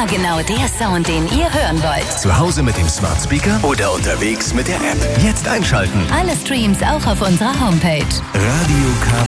immer genau der Sound, den ihr hören wollt. Zu Hause mit dem Smart Speaker oder unterwegs mit der App. Jetzt einschalten. Alle Streams auch auf unserer Homepage. Radio K.